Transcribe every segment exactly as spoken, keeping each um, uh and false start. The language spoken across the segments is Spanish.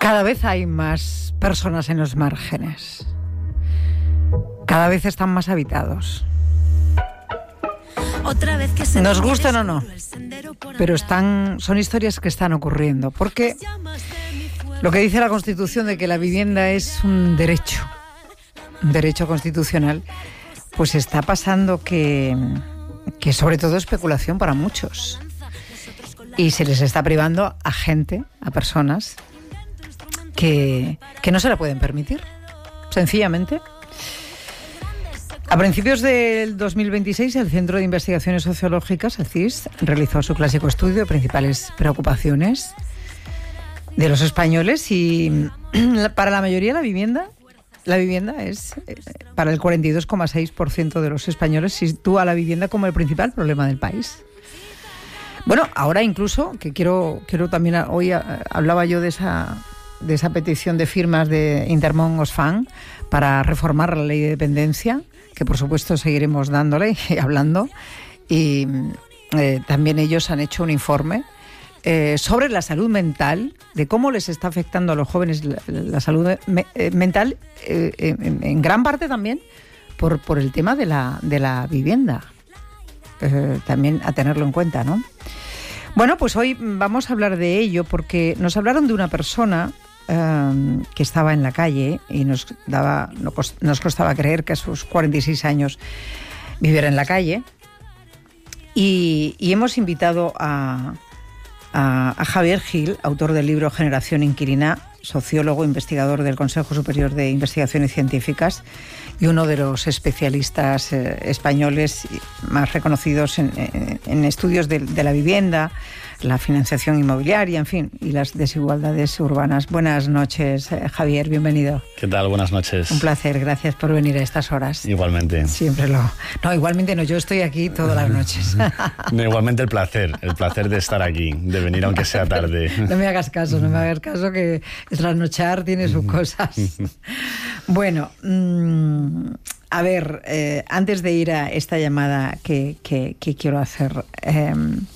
Cada vez hay más personas en los márgenes. Cada vez están más habitados. Nos gustan o no, pero están, son historias que están ocurriendo. Porque lo que dice la Constitución de que la vivienda es un derecho, un derecho constitucional, pues está pasando que, que sobre todo especulación para muchos. Y se les está privando a gente, a personas que, que no se la pueden permitir, sencillamente. A principios del dos mil veintiséis, el Centro de Investigaciones Sociológicas, el C I S, realizó su clásico estudio de principales preocupaciones de los españoles y para la mayoría la vivienda, la vivienda es, para el cuarenta y dos coma seis por ciento de los españoles, sitúa la vivienda como el principal problema del país. Bueno, ahora incluso, que quiero, quiero también, hoy hablaba yo de esa, de esa petición de firmas de Intermón Oxfam para reformar la ley de dependencia, que por supuesto seguiremos dándole y hablando, y eh, también ellos han hecho un informe eh, sobre la salud mental, de cómo les está afectando a los jóvenes la, la salud me, eh, mental, eh, en, en gran parte también por, por el tema de la, de la vivienda. Eh, también a tenerlo en cuenta, ¿no? Bueno, pues hoy vamos a hablar de ello porque nos hablaron de una persona eh, que estaba en la calle y nos daba, nos costaba creer que a sus cuarenta y seis años viviera en la calle, y, y hemos invitado a, a, a Javier Gil, autor del libro Generación Inquilina, sociólogo, investigador del Consejo Superior de Investigaciones Científicas y uno de los especialistas eh, españoles más reconocidos en, en, en estudios de, de la vivienda, la financiación inmobiliaria, en fin, y las desigualdades urbanas. Buenas noches, eh, Javier, bienvenido. ¿Qué tal? Buenas noches. Un placer, gracias por venir a estas horas. Igualmente. Siempre lo... No, igualmente no, yo estoy aquí todas las noches. No, igualmente el placer, el placer de estar aquí, de venir aunque sea tarde. No me hagas caso, no me hagas caso, que trasnochar tiene sus cosas. Bueno, mmm, a ver, eh, antes de ir a esta llamada que, que, que quiero hacer... Eh,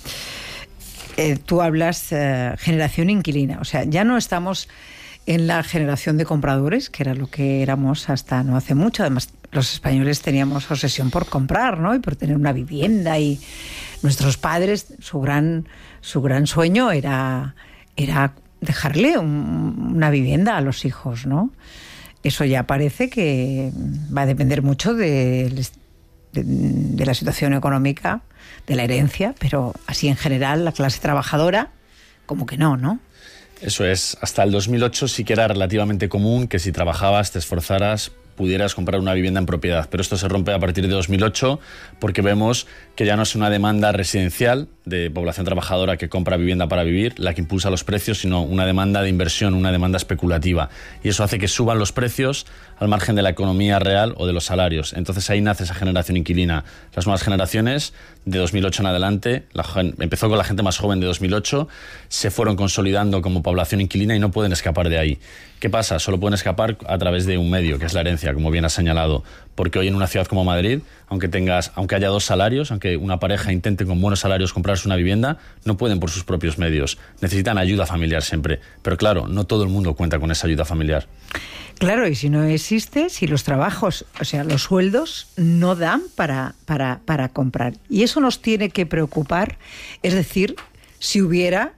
Eh, tú hablas eh, generación inquilina, o sea, ya no estamos en la generación de compradores, que era lo que éramos hasta no hace mucho. Además, los españoles teníamos obsesión por comprar, ¿no? Y por tener una vivienda, y nuestros padres, su gran, su gran sueño era, era dejarle un, una vivienda a los hijos, ¿no? Eso ya parece que va a depender mucho de, de, de la situación económica, de la herencia, pero así en general la clase trabajadora, como que no, ¿no? Eso es, hasta el dos mil ocho sí que era relativamente común que si trabajabas, te esforzaras, pudieras comprar una vivienda en propiedad, pero esto se rompe a partir de dos mil ocho porque vemos que ya no es una demanda residencial de población trabajadora que compra vivienda para vivir la que impulsa los precios, sino una demanda de inversión, una demanda especulativa, y eso hace que suban los precios al margen de la economía real o de los salarios. Entonces ahí nace esa generación inquilina. Las nuevas generaciones de dos mil ocho en adelante, la, empezó con la gente más joven de dos mil ocho, se fueron consolidando como población inquilina y no pueden escapar de ahí. ¿Qué pasa? Solo pueden escapar a través de un medio, que es la herencia, como bien has señalado, porque hoy en una ciudad como Madrid, aunque tengas, aunque haya dos salarios, aunque una pareja intente con buenos salarios comprarse una vivienda, no pueden por sus propios medios. Necesitan ayuda familiar siempre, pero claro, no todo el mundo cuenta con esa ayuda familiar. Claro, y si no existe, si los trabajos, o sea, los sueldos no dan para, para, para comprar. Y eso nos tiene que preocupar, es decir, si hubiera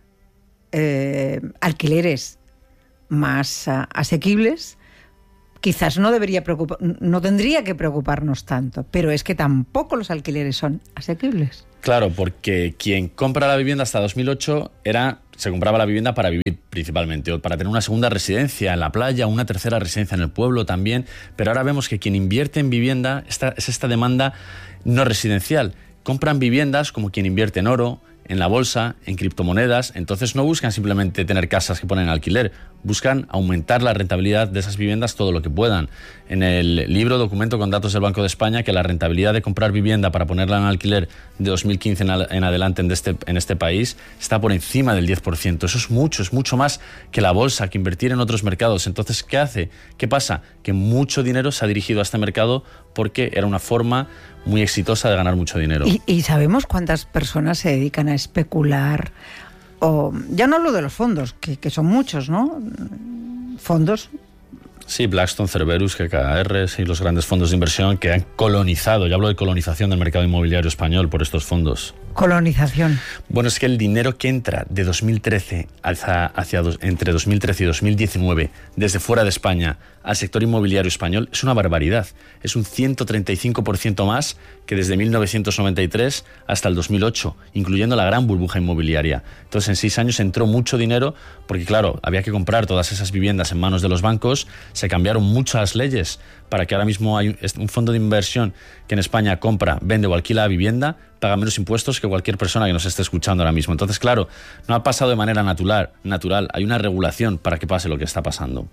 eh, alquileres más uh, asequibles, quizás no debería preocupar, no tendría que preocuparnos tanto, pero es que tampoco los alquileres son asequibles. Claro, porque quien compra la vivienda hasta dos mil ocho era, se compraba la vivienda para vivir principalmente, o para tener una segunda residencia en la playa, una tercera residencia en el pueblo también, pero ahora vemos que quien invierte en vivienda esta, es esta demanda no residencial. Compran viviendas como quien invierte en oro, en la bolsa, en criptomonedas. Entonces no buscan simplemente tener casas que ponen en alquiler, buscan aumentar la rentabilidad de esas viviendas todo lo que puedan. En el libro documento con datos del Banco de España que la rentabilidad de comprar vivienda para ponerla en alquiler de dos mil quince en, al, en adelante en este, en este país está por encima del diez por ciento. Eso es mucho, es mucho más que la bolsa, que invertir en otros mercados. Entonces, ¿qué hace? ¿Qué pasa? Que mucho dinero se ha dirigido a este mercado porque era una forma muy exitosa de ganar mucho dinero. ¿Y, y sabemos cuántas personas se dedican a especular? O ya no hablo de los fondos, que, que son muchos, ¿no? fondos. Sí, Blackstone, Cerberus, G K R, sí, los grandes fondos de inversión que han colonizado, ya hablo de colonización del mercado inmobiliario español por estos fondos. Colonización. Bueno, es que el dinero que entra de dos mil trece hacia, hacia dos, entre dos mil trece y dos mil diecinueve desde fuera de España al sector inmobiliario español es una barbaridad. Es un ciento treinta y cinco por ciento más que desde mil novecientos noventa y tres hasta el dos mil ocho, incluyendo la gran burbuja inmobiliaria. Entonces, en seis años entró mucho dinero porque, claro, había que comprar todas esas viviendas en manos de los bancos. Se cambiaron muchas leyes para que ahora mismo hay un fondo de inversión que en España compra, vende o alquila vivienda, paga menos impuestos que cualquier persona que nos esté escuchando ahora mismo. Entonces, claro, no ha pasado de manera natural, natural. Hay una regulación para que pase lo que está pasando.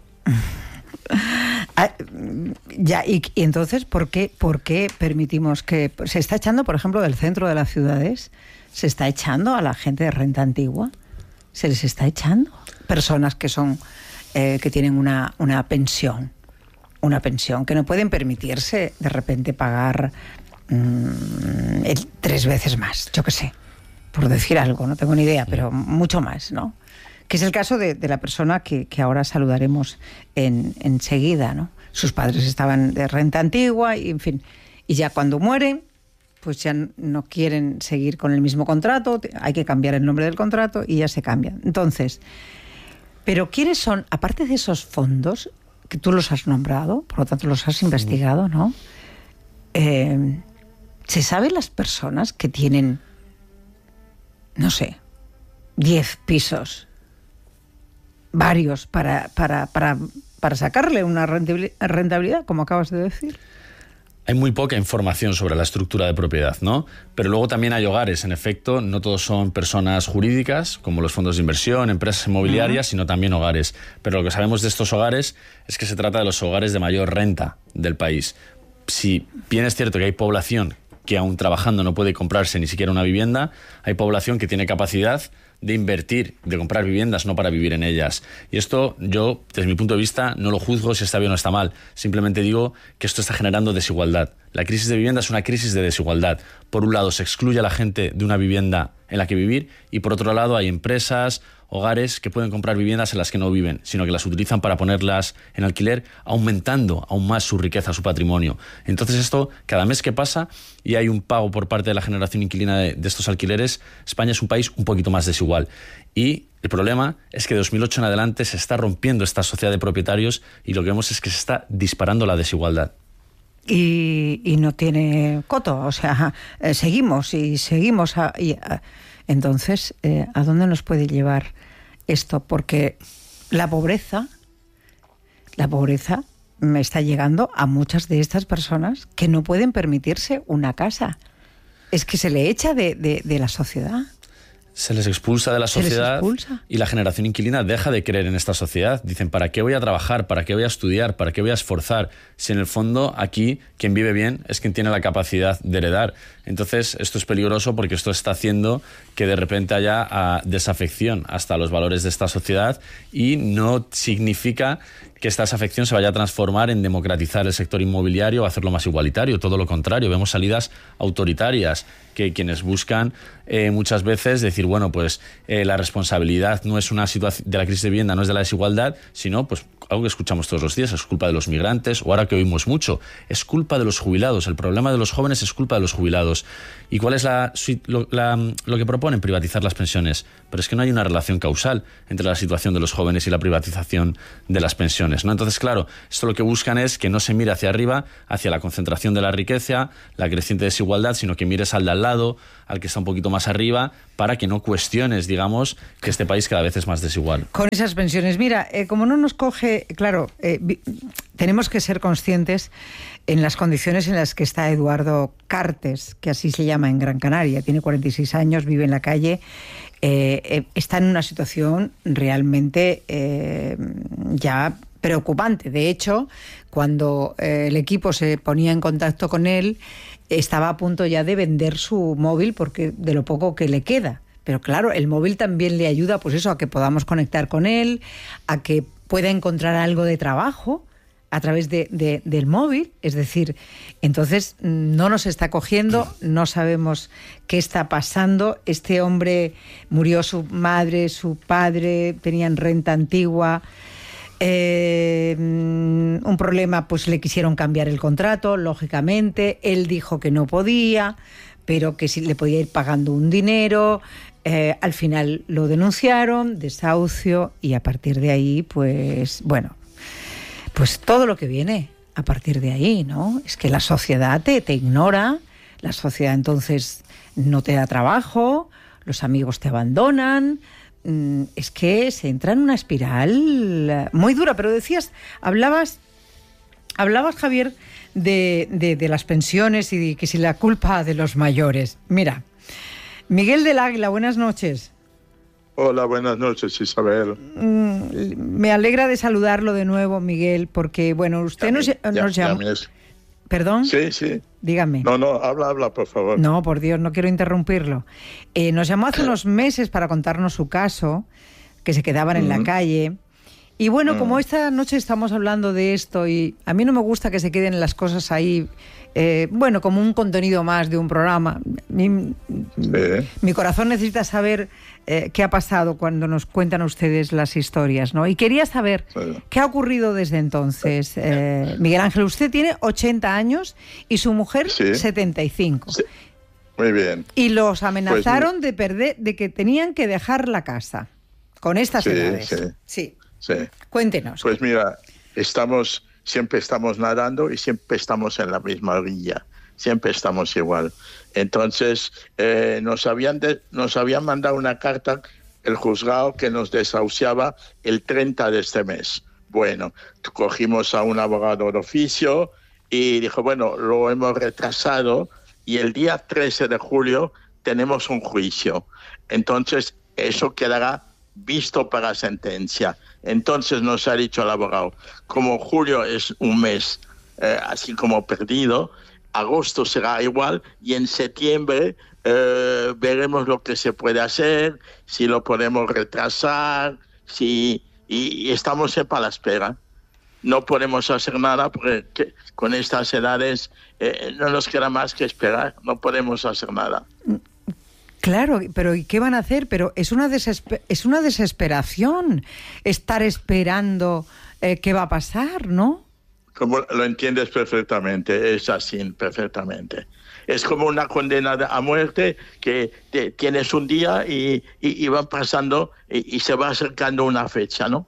Ah, ya, y, y entonces, ¿por qué, ¿por qué permitimos que se está echando, por ejemplo, del centro de las ciudades? ¿Se está echando a la gente de renta antigua? ¿Se les está echando? Personas que son eh, que tienen una, una pensión, una pensión, que no pueden permitirse de repente pagar mmm, el, tres veces más, yo qué sé, por decir algo, no tengo ni idea, pero mucho más, ¿no? Que es el caso de, de la persona que, que ahora saludaremos en, enseguida, ¿no? Sus padres estaban de renta antigua y, en fin, y ya cuando mueren, pues ya no quieren seguir con el mismo contrato, hay que cambiar el nombre del contrato y ya se cambia. Entonces, pero ¿quiénes son, aparte de esos fondos, que tú los has nombrado, por lo tanto los has investigado, ¿no? Eh, ¿se sabe las personas que tienen, no sé, diez pisos, varios, para, para, para, para sacarle una rentabilidad, como acabas de decir? Hay muy poca información sobre la estructura de propiedad, ¿no? Pero luego también hay hogares, en efecto, no todos son personas jurídicas, como los fondos de inversión, empresas inmobiliarias, uh-huh. sino también hogares. Pero lo que sabemos de estos hogares es que se trata de los hogares de mayor renta del país. Si bien es cierto que hay población que aún trabajando no puede comprarse ni siquiera una vivienda, hay población que tiene capacidad de invertir, de comprar viviendas, no para vivir en ellas. Y esto yo, desde mi punto de vista, no lo juzgo si está bien o está mal. Simplemente digo que esto está generando desigualdad. La crisis de vivienda es una crisis de desigualdad. Por un lado, se excluye a la gente de una vivienda en la que vivir y por otro lado hay empresas, hogares que pueden comprar viviendas en las que no viven, sino que las utilizan para ponerlas en alquiler, aumentando aún más su riqueza, su patrimonio. Entonces esto, cada mes que pasa y hay un pago por parte de la generación inquilina de, de estos alquileres, España es un país un poquito más desigual. Y el problema es que de dos mil ocho en adelante se está rompiendo esta sociedad de propietarios y lo que vemos es que se está disparando la desigualdad. Y, y no tiene coto, o sea, eh, seguimos y seguimos. A, y, a, entonces, eh, ¿a dónde nos puede llevar esto? Porque la pobreza, la pobreza me está llegando a muchas de estas personas que no pueden permitirse una casa. Es que se le echa de, de, de la sociedad. Se les expulsa de la sociedad y la generación inquilina deja de creer en esta sociedad. Dicen, ¿para qué voy a trabajar? ¿Para qué voy a estudiar? ¿Para qué voy a esforzar? Si en el fondo aquí quien vive bien es quien tiene la capacidad de heredar. Entonces esto es peligroso porque esto está haciendo que de repente haya uh, desafección hasta los valores de esta sociedad y no significa que esta desafección se vaya a transformar en democratizar el sector inmobiliario o hacerlo más igualitario. Todo lo contrario, vemos salidas autoritarias que quienes buscan eh, muchas veces decir, bueno, pues eh, la responsabilidad no es una situación de la crisis de vivienda, no es de la desigualdad, sino pues algo que escuchamos todos los días, es culpa de los migrantes, o ahora que oímos mucho, es culpa de los jubilados, el problema de los jóvenes es culpa de los jubilados. ¿Y cuál es la, lo, la, lo que proponen? Privatizar las pensiones. Pero es que no hay una relación causal entre la situación de los jóvenes y la privatización de las pensiones, ¿no? Entonces, claro, esto lo que buscan es que no se mire hacia arriba, hacia la concentración de la riqueza, la creciente desigualdad, sino que mires al de al lado, al que está un poquito más arriba, para que no cuestiones, digamos, que este país cada vez es más desigual. Con esas pensiones, mira, eh, como no nos coge, claro, eh, vi, tenemos que ser conscientes en las condiciones en las que está Eduardo Cartes, que así se llama en Gran Canaria, tiene cuarenta y seis años, vive en la calle, eh, eh, está en una situación realmente eh, ya preocupante. De hecho, cuando eh, el equipo se ponía en contacto con él, estaba a punto ya de vender su móvil porque de lo poco que le queda. Pero claro, el móvil también le ayuda, pues eso, a que podamos conectar con él, a que pueda encontrar algo de trabajo a través de, de, del móvil. Es decir, entonces no nos está cogiendo, no sabemos qué está pasando. Este hombre, murió su madre, su padre, tenían renta antigua. Eh, un problema, pues le quisieron cambiar el contrato, lógicamente. Él dijo que no podía, pero que sí le podía ir pagando un dinero. Eh, al final lo denunciaron, desahucio, y a partir de ahí, pues, bueno, pues todo lo que viene a partir de ahí, ¿no? Es que la sociedad te, te ignora, la sociedad entonces no te da trabajo, los amigos te abandonan. Es que se entra en una espiral muy dura. Pero decías, hablabas, hablabas Javier, de, de, de las pensiones y de que si la culpa de los mayores. Mira, Miguel del Águila, buenas noches. Hola, buenas noches, Isabel. Me alegra de saludarlo de nuevo, Miguel, porque, bueno, usted nos, ya, nos llamó... ¿Perdón? Sí, sí. Dígame. No, no, habla, habla, por favor. No, por Dios, no quiero interrumpirlo. Eh, nos llamó hace unos meses para contarnos su caso, que se quedaban en uh-huh. la calle. Y bueno, uh-huh. como esta noche estamos hablando de esto, y a mí no me gusta que se queden las cosas ahí, eh, bueno, como un contenido más de un programa. Mi, sí. mi corazón necesita saber eh, qué ha pasado cuando nos cuentan ustedes las historias, ¿no? Y quería saber sí. qué ha ocurrido desde entonces. Eh, Miguel Ángel, usted tiene ochenta años y su mujer sí. setenta y cinco. Sí. Muy bien. Y los amenazaron pues, de perder, de que tenían que dejar la casa con estas sí, edades. Sí. sí. Sí. Cuéntenos. Pues mira, estamos, siempre estamos nadando y siempre estamos en la misma orilla, siempre estamos igual. Entonces, eh, nos habían de, nos habían mandado una carta el juzgado que nos desahuciaba el treinta de este mes. Bueno, cogimos a un abogado de oficio y dijo, bueno, lo hemos retrasado y el día trece de julio tenemos un juicio. Entonces, eso quedará visto para sentencia. Entonces nos ha dicho el abogado, como julio es un mes eh, así como perdido, agosto será igual y en septiembre eh, veremos lo que se puede hacer, si lo podemos retrasar, si y, y estamos siempre a la espera. No podemos hacer nada porque que, con estas edades eh, no nos queda más que esperar, no podemos hacer nada. Claro, pero ¿y qué van a hacer? Pero es una desesper- es una desesperación estar esperando eh, qué va a pasar, ¿no? Como lo entiendes perfectamente, es así, perfectamente. Es como una condena a muerte que te, tienes un día y, y, y va pasando y, y se va acercando una fecha, ¿no?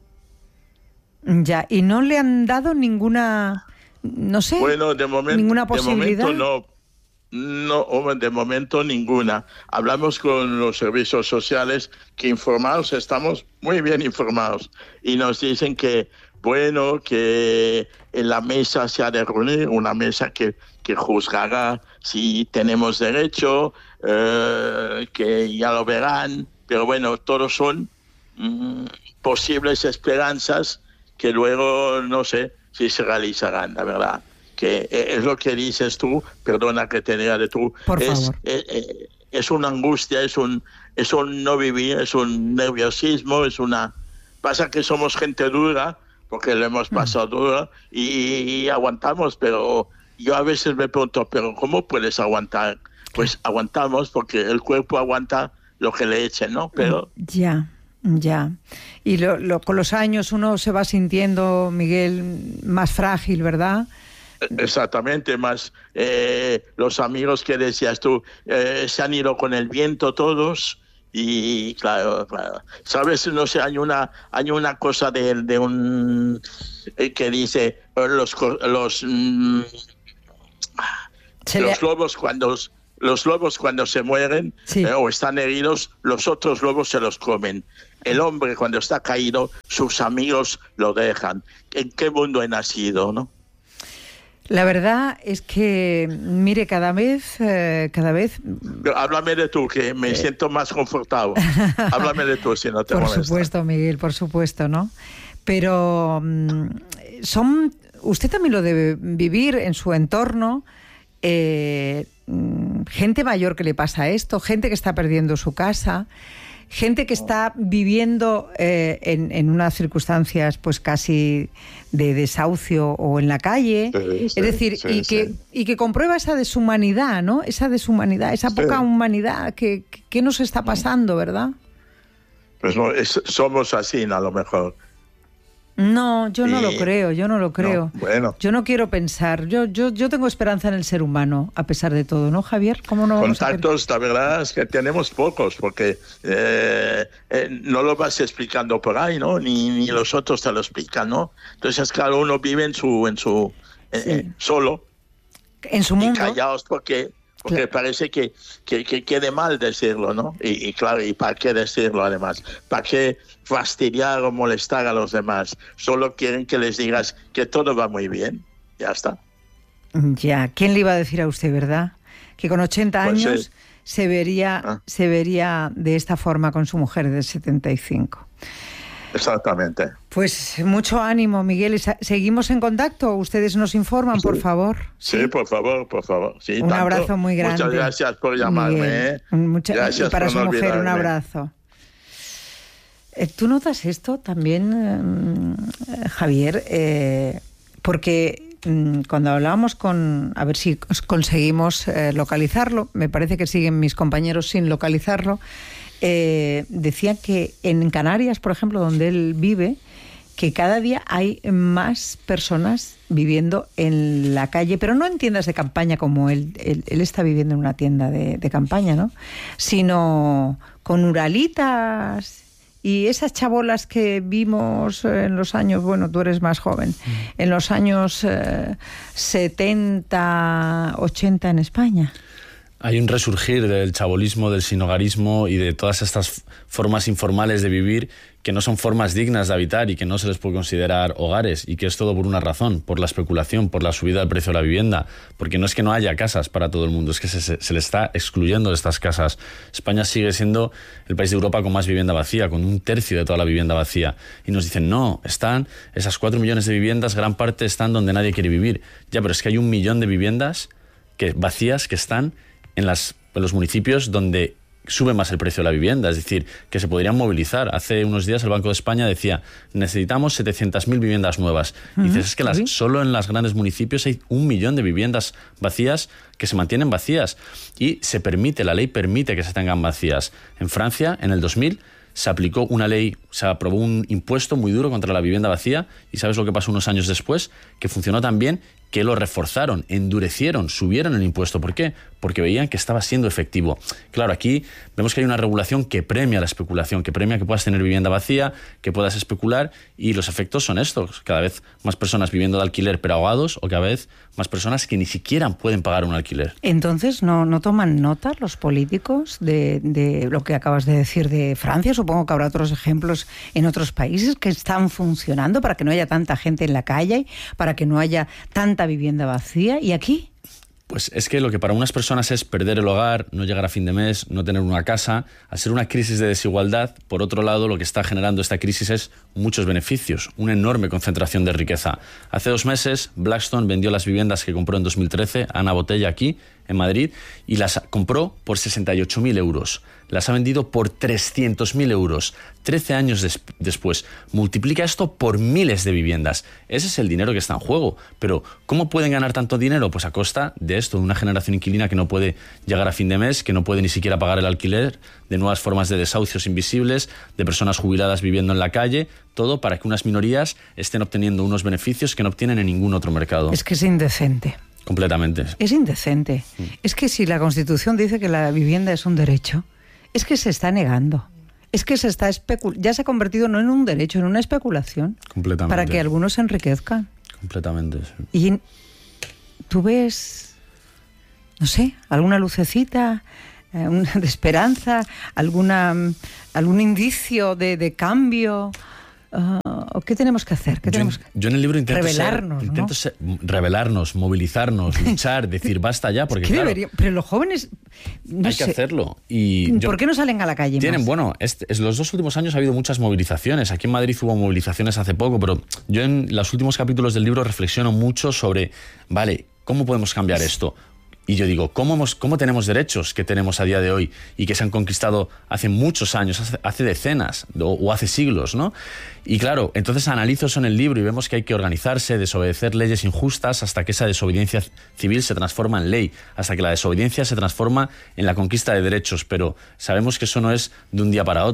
Ya, y no le han dado ninguna, no sé, bueno, de momento, ninguna posibilidad. De momento no. No, de momento ninguna. Hablamos con los servicios sociales que informados, estamos muy bien informados y nos dicen que, bueno, que en la mesa se ha de reunir, una mesa que, que juzgará si tenemos derecho, eh, que ya lo verán, pero bueno, todos son mm, posibles esperanzas que luego no sé si se realizarán, la verdad. Que es lo que dices tú, perdona que te diga de tú, Por es, favor. Es, es una angustia, es un, es un no vivir, es un nerviosismo, es una... Pasa que somos gente dura, porque lo hemos pasado mm. duro, y, y aguantamos, pero yo a veces me pregunto, ¿pero cómo puedes aguantar? Pues aguantamos porque el cuerpo aguanta lo que le echen, ¿no? Pero... Ya. Ya, y lo, lo, con los años uno se va sintiendo, Miguel, más frágil, ¿verdad? Exactamente, más eh, los amigos que decías tú eh, se han ido con el viento todos y claro, claro. Sabes, no sé, hay una hay una cosa de, de un eh, que dice los los mm, los lobos cuando los lobos cuando se mueren sí. eh, o están heridos, los otros lobos se los comen. El hombre cuando está caído, sus amigos lo dejan. ¿En qué mundo he nacido, no? La verdad es que, mire, cada vez, eh, cada vez... Pero háblame de tú, que me eh... siento más confortable. Háblame de tú, si no te por molesta. Por supuesto, Miguel, por supuesto, ¿no? Pero son... Usted también lo debe vivir en su entorno, eh, gente mayor que le pasa esto, gente que está perdiendo su casa, gente que está viviendo eh, en, en unas circunstancias pues casi de desahucio o en la calle, sí, sí, es decir, sí, y, sí. Que, y que comprueba esa deshumanidad, ¿no? Esa deshumanidad, esa poca sí. humanidad que, que nos está pasando, ¿verdad? Pues no, es, somos así, a lo mejor. No, yo no y, lo creo, yo no lo creo. No, bueno. Yo no quiero pensar, yo, yo, yo tengo esperanza en el ser humano, a pesar de todo, ¿no, Javier? ¿Cómo no vamos Contactos, a la verdad es que tenemos pocos, porque eh, eh, no lo vas explicando por ahí, ¿no? Ni, ni los otros te lo explican, ¿no? Entonces, cada uno vive en su, en su eh, sí. solo. En su mundo. Y callados porque... Porque claro. parece que, que, que quede mal decirlo, ¿no? Y, y claro, ¿y para qué decirlo además? ¿Para qué fastidiar o molestar a los demás? Solo quieren que les digas que todo va muy bien. Ya está. Ya, ¿quién le iba a decir a usted, verdad? Que con ochenta pues años sí. se vería, ah. se vería de esta forma con su mujer de setenta y cinco. Exactamente. Pues mucho ánimo, Miguel. ¿Y seguimos en contacto? Ustedes nos informan, sí. por favor. Sí, sí, por favor, por favor. Sí, un tanto. abrazo muy grande. Muchas gracias por llamarme. ¿eh? Mucha... Gracias y para por su no mujer, olvidarme. un abrazo. Eh, ¿Tú notas esto también, eh, Javier? Eh, porque mm, cuando hablábamos con... A ver si conseguimos eh, localizarlo. Me parece que siguen mis compañeros sin localizarlo. Eh, decía que en Canarias, por ejemplo, donde él vive, que cada día hay más personas viviendo en la calle, pero no en tiendas de campaña como él, él, él está viviendo en una tienda de, de campaña, ¿no? Sino con uralitas y esas chabolas que vimos en los años, bueno, tú eres más joven, mm. en los años eh, setenta, ochenta en España. Hay un resurgir del chabolismo, del sinhogarismo y de todas estas formas informales de vivir que no son formas dignas de habitar y que no se les puede considerar hogares, y que es todo por una razón, por la especulación, por la subida del precio de la vivienda, porque no es que no haya casas para todo el mundo, es que se, se, se le está excluyendo de estas casas. España sigue siendo el país de Europa con más vivienda vacía, con un tercio de toda la vivienda vacía, y nos dicen, no, están esas cuatro millones de viviendas, gran parte están donde nadie quiere vivir. Ya, pero es que hay un millón de viviendas que, vacías que están en, las, en los municipios donde sube más el precio de la vivienda, es decir, que se podrían movilizar. Hace unos días el Banco de España decía, necesitamos setecientas mil viviendas nuevas. Uh-huh. Y dices, es que las, ¿sí? solo en los grandes municipios hay un millón de viviendas vacías que se mantienen vacías. Y se permite, la ley permite que se tengan vacías. En Francia, en el dos mil, se aplicó una ley, se aprobó un impuesto muy duro contra la vivienda vacía, y ¿sabes lo que pasó unos años después? Que funcionó tan bien que lo reforzaron, endurecieron, subieron el impuesto. ¿Por qué? Porque veían que estaba siendo efectivo. Claro, aquí vemos que hay una regulación que premia la especulación, que premia que puedas tener vivienda vacía, que puedas especular, y los efectos son estos. Cada vez más personas viviendo de alquiler pero ahogados, o cada vez más personas que ni siquiera pueden pagar un alquiler. Entonces, ¿no, no toman nota los políticos de, de lo que acabas de decir de Francia? Supongo que habrá otros ejemplos en otros países que están funcionando para que no haya tanta gente en la calle, para que no haya tanta vivienda vacía. ¿Y aquí? Pues es que lo que para unas personas es perder el hogar, no llegar a fin de mes, no tener una casa, al ser una crisis de desigualdad, por otro lado, lo que está generando esta crisis es muchos beneficios, una enorme concentración de riqueza. Hace dos meses, Blackstone vendió las viviendas que compró en dos mil trece a Ana Botella aquí, en Madrid, y las compró por sesenta y ocho mil euros. Las ha vendido por trescientos mil euros. trece años des- después. Multiplica esto por miles de viviendas. Ese es el dinero que está en juego. Pero, ¿cómo pueden ganar tanto dinero? Pues a costa de esto, de una generación inquilina que no puede llegar a fin de mes, que no puede ni siquiera pagar el alquiler, de nuevas formas de desahucios invisibles, de personas jubiladas viviendo en la calle, todo para que unas minorías estén obteniendo unos beneficios que no obtienen en ningún otro mercado. Es que es indecente. Completamente. Es indecente. Mm. Es que si la Constitución dice que la vivienda es un derecho, es que se está negando. Es que se está especul- ya se ha convertido no en un derecho, en una especulación. Completamente. Para que algunos se enriquezcan. Completamente, sí. Y tú ves, no sé, alguna lucecita eh, una, de esperanza, alguna algún indicio de, de cambio. Uh, ¿Qué tenemos que hacer? ¿Qué yo, tenemos que... yo en el libro intento revelarnos, ser, intento ¿no? ser, revelarnos, movilizarnos, luchar, decir basta ya, porque claro, debería, pero los jóvenes no hay sé, que hacerlo. Y ¿por yo, qué no salen a la calle tienen, más? Bueno, este, es, los dos últimos años ha habido muchas movilizaciones. Aquí en Madrid hubo movilizaciones hace poco, pero yo en los últimos capítulos del libro reflexiono mucho sobre, vale, ¿cómo podemos cambiar esto? Y yo digo, ¿cómo, hemos, ¿cómo tenemos derechos que tenemos a día de hoy y que se han conquistado hace muchos años, hace, hace decenas o, o hace siglos, ¿no? Y claro, entonces analizo eso en el libro y vemos que hay que organizarse, desobedecer leyes injustas hasta que esa desobediencia civil se transforma en ley, hasta que la desobediencia se transforma en la conquista de derechos. Pero sabemos que eso no es de un día para otro.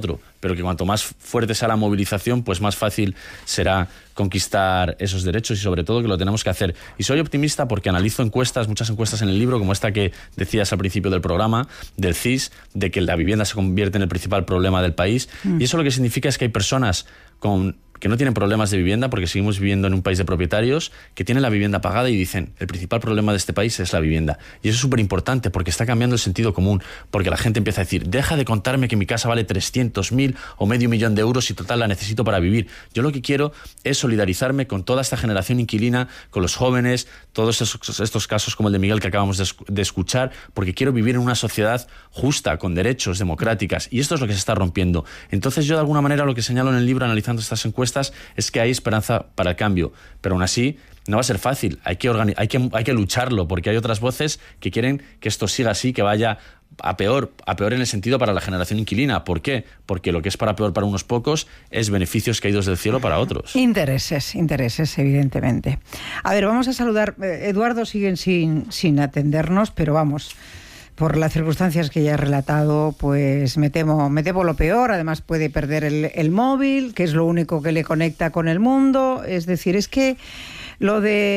pero que cuanto más fuerte sea la movilización, pues más fácil será conquistar esos derechos y sobre todo que lo tenemos que hacer. Y soy optimista porque analizo encuestas, muchas encuestas en el libro, como esta que decías al principio del programa, del C I S, de que la vivienda se convierte en el principal problema del país. Mm. Y eso lo que significa es que hay personas con... que no tienen problemas de vivienda porque seguimos viviendo en un país de propietarios, que tienen la vivienda pagada y dicen, el principal problema de este país es la vivienda. Y eso es súper importante porque está cambiando el sentido común, porque la gente empieza a decir, deja de contarme que mi casa vale trescientos mil o medio millón de euros y total la necesito para vivir. Yo lo que quiero es solidarizarme con toda esta generación inquilina, con los jóvenes, todos esos, estos casos como el de Miguel que acabamos de, de escuchar, porque quiero vivir en una sociedad justa, con derechos, democráticas, y esto es lo que se está rompiendo. Entonces yo de alguna manera lo que señalo en el libro analizando estas encuestas es que hay esperanza para el cambio, pero aún así no va a ser fácil, hay que, organi- hay que, hay que lucharlo, porque hay otras voces que quieren que esto siga así, que vaya a peor, a peor en el sentido para la generación inquilina. ¿Por qué? Porque lo que es para peor para unos pocos es beneficios caídos del cielo para otros. Intereses, intereses, evidentemente. A ver, vamos a saludar. Eduardo sigue sin, sin atendernos, pero vamos... Por las circunstancias que ya he relatado, pues me temo, me temo lo peor. Además puede perder el, el móvil, que es lo único que le conecta con el mundo. Es decir, es que lo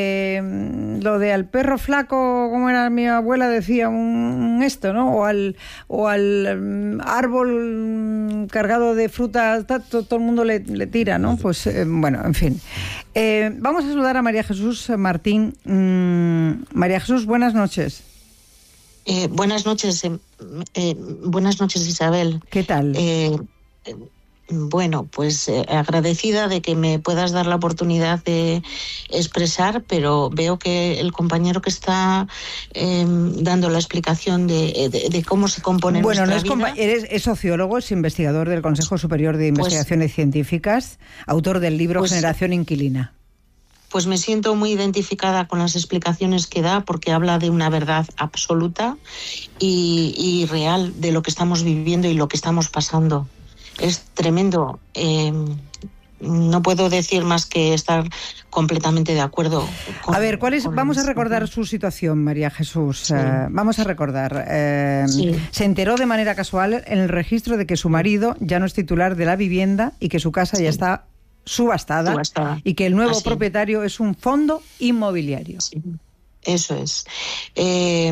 de lo de al perro flaco, como era mi abuela decía, un esto, ¿no? O al o al árbol cargado de fruta, todo, todo el mundo le, le tira, ¿no? Pues eh, bueno, en fin. Eh, vamos a saludar a María Jesús Martín. Mm, María Jesús, buenas noches. Eh, buenas noches, eh, eh, buenas noches Isabel. ¿Qué tal? Eh, eh, bueno, pues eh, agradecida de que me puedas dar la oportunidad de expresar, pero veo que el compañero que está eh, dando la explicación de, de, de cómo se compone bueno, nuestra no es vida... Eres, es sociólogo, es investigador del Consejo Superior de Investigaciones pues, Científicas, autor del libro pues, Generación Inquilina. Pues me siento muy identificada con las explicaciones que da porque habla de una verdad absoluta y, y real de lo que estamos viviendo y lo que estamos pasando. Es tremendo. Eh, no puedo decir más que estar completamente de acuerdo. Con, a ver, ¿cuál es? Vamos a recordar su situación, María Jesús. Sí. Uh, vamos a recordar. Eh, sí. Se enteró de manera casual en el registro de que su marido ya no es titular de la vivienda y que su casa sí. ya está subastada, subastada y que el nuevo Así. propietario es un fondo inmobiliario. Sí. Eso es. Eh,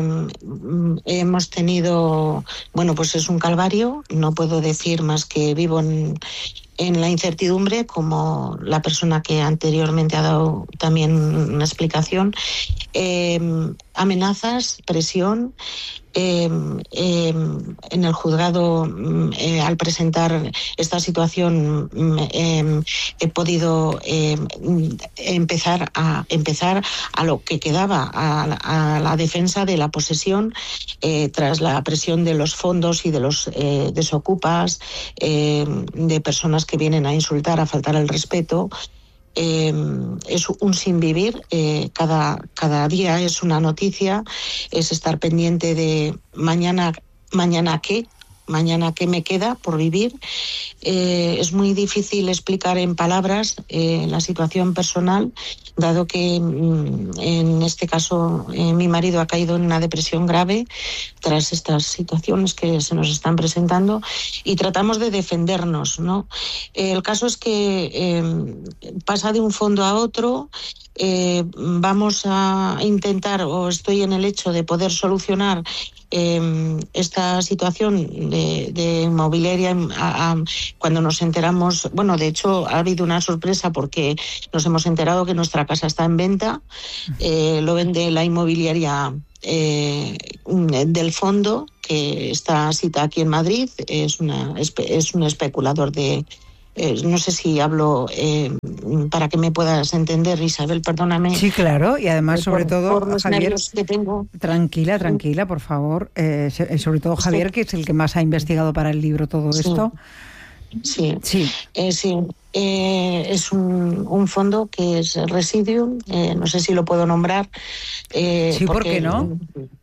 hemos tenido, bueno, pues es un calvario. No puedo decir más que vivo en, en la incertidumbre, como la persona que anteriormente ha dado también una explicación. Eh, amenazas, presión. Eh, eh, en el juzgado, eh, al presentar esta situación, eh, he podido eh, empezar a empezar a lo que quedaba, a, a la defensa de la posesión, eh, tras la presión de los fondos y de los eh, desocupas, eh, de personas que vienen a insultar, a faltar el respeto. Eh, es un sinvivir, eh, cada, cada día es una noticia, es estar pendiente de mañana, mañana qué, mañana qué me queda por vivir. Eh, es muy difícil explicar en palabras eh, la situación personal, dado que mm, en este caso eh, mi marido ha caído en una depresión grave tras estas situaciones que se nos están presentando y tratamos de defendernos, ¿no? Eh, el caso es que eh, pasa de un fondo a otro. Eh, vamos a intentar, o estoy en el hecho de poder solucionar eh, esta situación de, de inmobiliaria. A, a, cuando nos enteramos, bueno, de hecho ha habido una sorpresa porque nos hemos enterado que nuestra casa está en venta, eh, lo vende la inmobiliaria eh, del fondo, que está cita aquí en Madrid, es, una, es un especulador de... Eh, no sé si hablo eh, para que me puedas entender, Isabel, perdóname. Sí, claro, y además, sobre por, todo, por los Javier, que tengo. tranquila, tranquila, por favor, eh, sobre todo Javier, que es el que más ha investigado para el libro todo sí. esto. Sí, sí, eh, sí. Eh, es un, un fondo que es Residuum, eh, no sé si lo puedo nombrar. Eh, sí, ¿por qué no?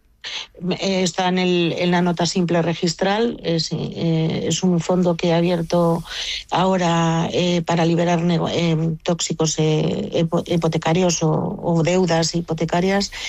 Está en, el, en la nota simple registral. Es, eh, es un fondo que ha abierto ahora eh, para liberar eh, tóxicos eh, hipotecarios o, o deudas hipotecarias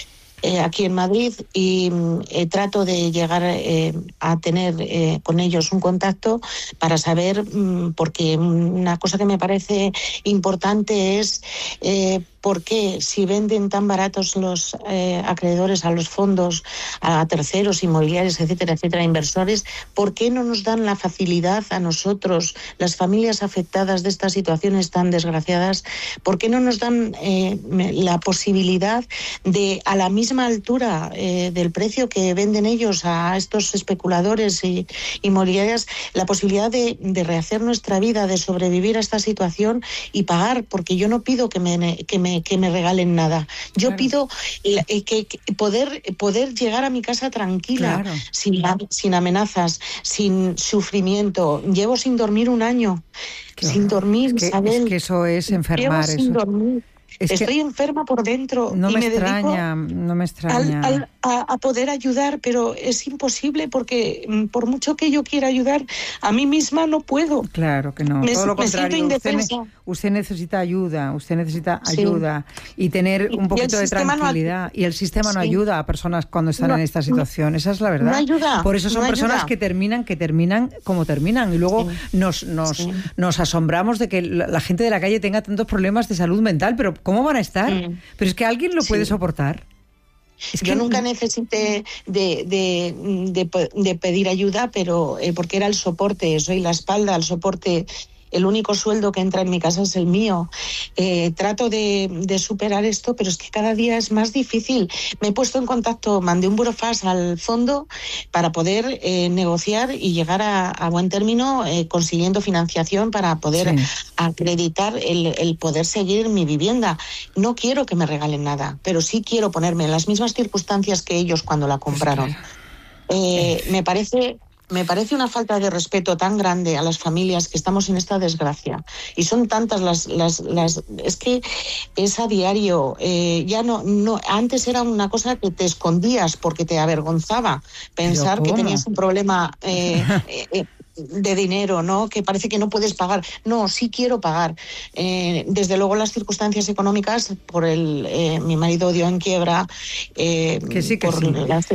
eh, aquí en Madrid y eh, trato de llegar eh, a tener eh, con ellos un contacto para saber, mm, porque una cosa que me parece importante es eh, por qué si venden tan baratos los eh, acreedores a los fondos, a terceros, inmobiliarios, etcétera, etcétera, inversores, ¿por qué no nos dan la facilidad a nosotros, las familias afectadas de estas situaciones tan desgraciadas, por qué no nos dan eh, la posibilidad de, a la misma altura eh, del precio que venden ellos a estos especuladores y inmobiliarias, la posibilidad de, de rehacer nuestra vida, de sobrevivir a esta situación y pagar? Porque yo no pido que me, que me que me regalen nada. Yo claro. pido eh, que, que poder, poder llegar a mi casa tranquila, claro. sin, sin amenazas, sin sufrimiento. Llevo sin dormir un año, claro. sin dormir, es que, Isabel. Es que eso es enfermar. Llevo sin eso. dormir. Es Estoy enferma por dentro. No y me, me extraña, no me extraña. Al, al, a, a poder ayudar, pero es imposible porque por mucho que yo quiera ayudar, a mí misma no puedo. Claro que no. Me, Todo lo me contrario. siento indefensa. Usted, usted necesita ayuda, usted necesita sí. ayuda y tener un poquito de tranquilidad. No, y el sistema sí. no ayuda a personas cuando están no, en esta situación. Esa es la verdad. No ayuda. Por eso son no personas ayuda. que terminan, que terminan como terminan. Y luego sí. nos, nos, sí. nos asombramos de que la, la gente de la calle tenga tantos problemas de salud mental. Pero ¿cómo van a estar? Sí. Pero es que alguien lo puede sí. soportar. Es Yo que... nunca necesité de, de, de, de pedir ayuda, pero eh, porque era el soporte, soy la espalda, el soporte. El único sueldo que entra en mi casa es el mío. Eh, trato de, de superar esto, pero es que cada día es más difícil. Me he puesto en contacto, mandé un burofax al fondo para poder eh, negociar y llegar a, a buen término eh, consiguiendo financiación para poder sí. acreditar el, el poder seguir mi vivienda. No quiero que me regalen nada, pero sí quiero ponerme en las mismas circunstancias que ellos cuando la compraron. Eh, me parece... Me parece una falta de respeto tan grande a las familias que estamos en esta desgracia. Y son tantas las... las, las es que es a diario. Eh, ya no, no. Antes era una cosa que te escondías porque te avergonzaba pensar que tenías un problema eh, eh, de dinero, ¿no? Que parece que no puedes pagar. No, sí quiero pagar. Eh, desde luego las circunstancias económicas, por el eh, mi marido dio en quiebra. Eh, que sí, que por sí. Las,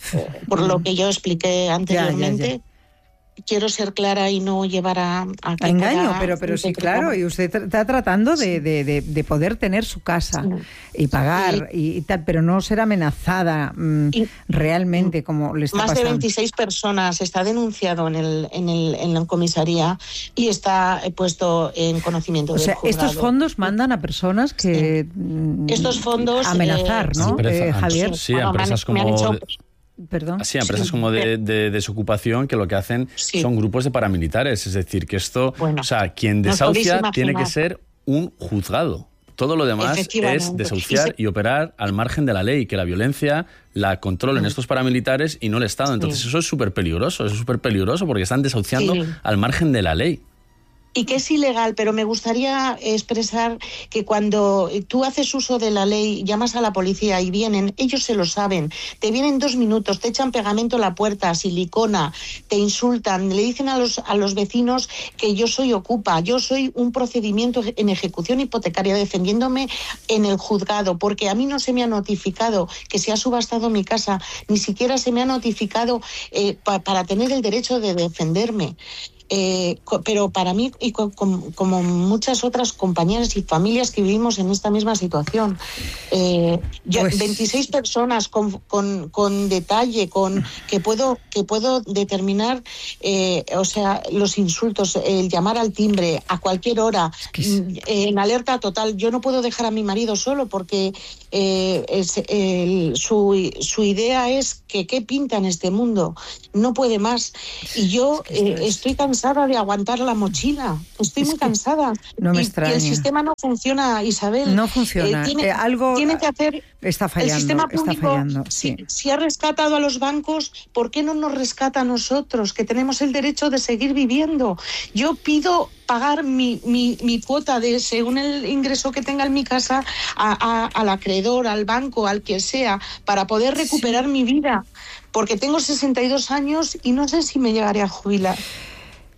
por lo que yo expliqué anteriormente. Ya, ya, ya. Quiero ser clara y no llevar a... A, a engaño, pero, pero sí, claro, y usted está tratando de, de, de, de poder tener su casa sí. y pagar sí. y, y tal, pero no ser amenazada mmm, y, realmente como le está más pasando. Más de veintiséis personas está denunciado en el en el en la comisaría y está puesto en conocimiento o del sea, juzgado. Estos fondos mandan a personas que... Sí. Estos fondos... Amenazar, eh, ¿no, empresa, eh, Javier? Sí, bueno, empresas me han, como... me han hecho, Perdón. Sí, empresas sí. como de, de desocupación que lo que hacen sí. son grupos de paramilitares. Es decir, que esto, bueno, o sea, quien desahucia tiene que ser un juzgado. Todo lo demás es desahuciar y operar al margen de la ley, que la violencia la controlen sí. estos paramilitares y no el Estado. Entonces sí. eso es súper peligroso, es súper peligroso porque están desahuciando sí. al margen de la ley. Y que es ilegal, pero me gustaría expresar que cuando tú haces uso de la ley, llamas a la policía y vienen, ellos se lo saben, te vienen dos minutos, te echan pegamento a la puerta, silicona, te insultan, le dicen a los, a los vecinos que yo soy ocupa, yo soy un procedimiento en ejecución hipotecaria defendiéndome en el juzgado, porque a mí no se me ha notificado que se ha subastado mi casa, ni siquiera se me ha notificado eh, pa, para tener el derecho de defenderme. Eh, pero para mí y co- com- como muchas otras compañeras y familias que vivimos en esta misma situación, eh, yo, pues... veintiséis personas con, con, con detalle, con que puedo que puedo determinar, eh, o sea, los insultos, el llamar al timbre a cualquier hora, eh, en alerta total. Yo no puedo dejar a mi marido solo porque eh, es, el, su, su idea es que qué pinta en este mundo, no puede más. Y yo eh, estoy cansada de aguantar la mochila. Estoy es muy cansada. No me y, extraña. Y el sistema no funciona, Isabel. No funciona. Eh, tiene, eh, algo tiene que hacer. Está fallando. El sistema público, está fallando. Si, sí. si ha rescatado a los bancos, ¿por qué no nos rescata a nosotros, que tenemos el derecho de seguir viviendo? Yo pido pagar mi, mi, mi cuota de según el ingreso que tenga en mi casa a, a, al acreedor, al banco, al que sea, para poder recuperar sí. mi vida. Porque tengo sesenta y dos años y no sé si me llegaré a jubilar.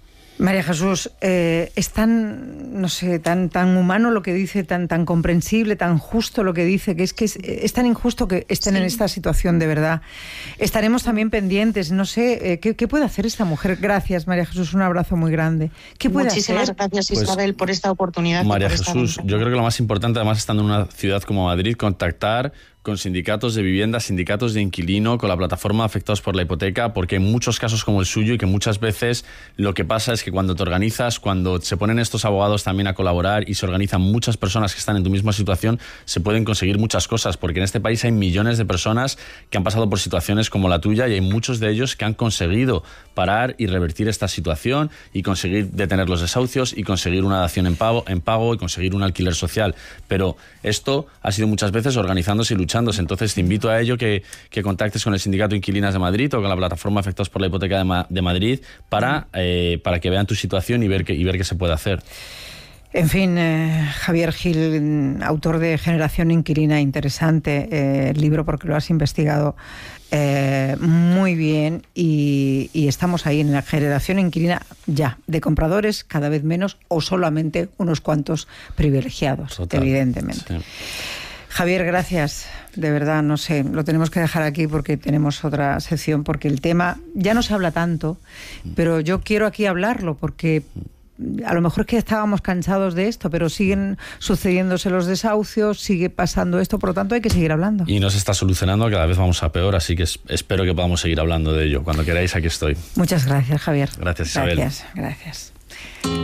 María Jesús, eh, es tan, no sé, tan, tan humano lo que dice, tan, tan comprensible, tan justo lo que dice, que es que es, es tan injusto que estén sí. en esta situación de verdad. Estaremos también pendientes, no sé, eh, ¿qué, ¿qué puede hacer esta mujer? Gracias, María Jesús, un abrazo muy grande. ¿Qué puede Muchísimas hacer? gracias, Isabel, pues, por esta oportunidad. María por Jesús, yo creo que lo más importante, además, estando en una ciudad como Madrid, contactar con sindicatos de vivienda, sindicatos de inquilino, con la plataforma Afectados por la Hipoteca, porque hay muchos casos como el suyo y que muchas veces lo que pasa es que cuando te organizas, cuando se ponen estos abogados también a colaborar y se organizan muchas personas que están en tu misma situación, se pueden conseguir muchas cosas, porque en este país hay millones de personas que han pasado por situaciones como la tuya y hay muchos de ellos que han conseguido parar y revertir esta situación y conseguir detener los desahucios y conseguir una dación en pago, en pago y conseguir un alquiler social. Pero esto ha sido muchas veces organizándose y luchando. Entonces te invito a ello que, que contactes con el Sindicato de Inquilinas de Madrid o con la plataforma Afectados por la Hipoteca de, Ma- de Madrid para, eh, para que vean tu situación y ver, que, y ver qué se puede hacer. En fin, eh, Javier Gil, autor de Generación Inquilina, interesante eh, el libro porque lo has investigado eh, muy bien y, y estamos ahí en la generación inquilina ya, de compradores cada vez menos o solamente unos cuantos privilegiados, Total. evidentemente. Sí. Javier, gracias. De verdad, no sé, lo tenemos que dejar aquí porque tenemos otra sección, porque el tema ya no se habla tanto, pero yo quiero aquí hablarlo porque a lo mejor es que estábamos cansados de esto, pero siguen sucediéndose los desahucios, sigue pasando esto, por lo tanto hay que seguir hablando. Y no se está solucionando, cada vez vamos a peor, así que espero que podamos seguir hablando de ello. Cuando queráis, aquí estoy. Muchas gracias, Javier. Gracias, Isabel. Gracias, gracias.